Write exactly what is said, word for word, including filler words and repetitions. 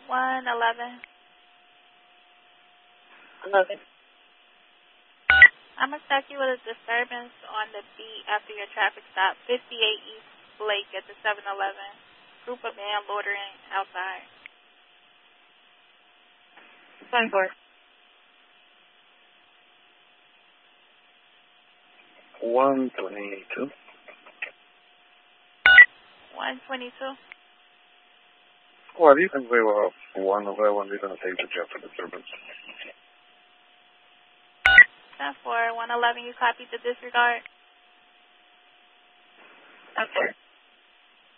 one eleven. eleven. I'm going to check you with a disturbance on the beat after your traffic stop, fifty-eight East Blake at the seven eleven. Group of men loitering outside. Fine for one twenty-two. one twenty-two. Well, you can say well, one eleven, you're going to take the jet for disturbance. ten four, one eleven, you copied the disregard? ten four.